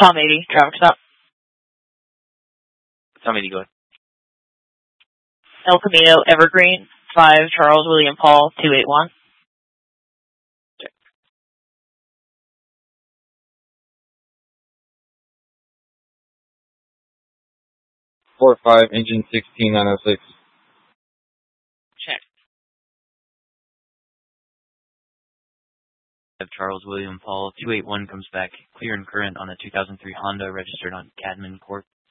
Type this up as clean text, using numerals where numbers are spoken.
Tom 80, traffic stop. Tom 80, go ahead. El Camino, Evergreen, 5 Charles William Paul, 281. Check. Four 5, engine 16906. Check. Charles William Paul, 281 comes back clear and current on a 2003 Honda registered on Cadman Court.